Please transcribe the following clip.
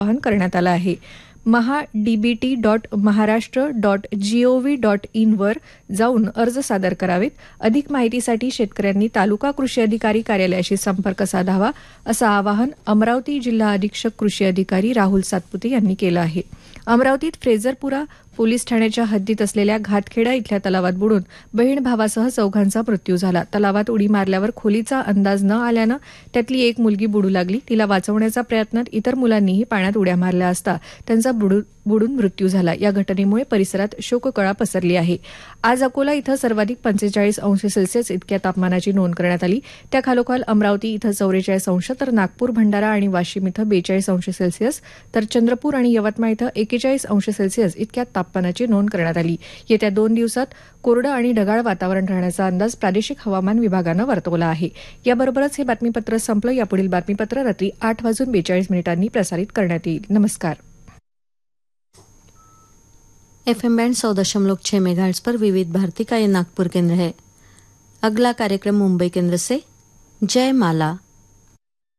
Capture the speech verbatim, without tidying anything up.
आवाहन करण्यात आलं आहे. महा DBT dot Maharashtra dot G O V dot in वर जाऊन अर्ज सादर करावेत. अधिक माहितीसाठी शेतकऱ्यांनी तालुका कृषी अधिकारी कार्यालयाशी संपर्क साधावा, असं आवाहन अमरावती जिल्हा अधीक्षक कृषी अधिकारी राहुल सातपुते यांनी केलं आहे. अमरावतीत फ्रेझरपुरा पोलीस ठाण्याच्या हद्दीत असलेल्या घातखेडा इथल्या तलावात बुडून बहीण भावासह चौघांचा मृत्यू झाला. तलावात उडी मारल्यावर खोलीचा अंदाज न आल्यानं त्यातली एक मुलगी बुडू लागली. तिला वाचवण्याचा प्रयत्नात इतर मुलांनीही पाण्यात उड्या मारल्या असता त्यांचा बुडून बुडून मृत्यू झाला. या घटनेमुळे परिसरात शोककळा पसरली आहे. आज अकोला इथं सर्वाधिक पंचेचाळीस अंश सेल्सिअस इतक्या तापमानाची नोंद करण्यात आली. त्या खालोखाल अमरावती इथं चौवेचाळीस अंश तर नागपूर, भंडारा आणि वाशिम इथं बेचाळीस अंश सेल्सिअस तर चंद्रपूर आणि यवतमाळ इथं एकेचाळीस अंश सेल्सिअस इतक्या तापमानाची नोंद करण्यात आली. येत्या दोन दिवसात कोरडं आणि ढगाळ वातावरण राहण्याचा अंदाज प्रादेशिक हवामान विभागानं वर्तवला आहे. याबरोबरच हे बातमीपत्र संपलं. यापुढील बातमीपत्र रात्री आठ वाजून बेचाळीस मिनिटांनी प्रसारित करण्यात येईल. नमस्कार. एफएम बैंड सौ दशमलव छह मेगाहर्ट्ज पर विविध भारती का ये नागपुर केंद्र है. अगला कार्यक्रम मुंबई केंद्र से जय माला.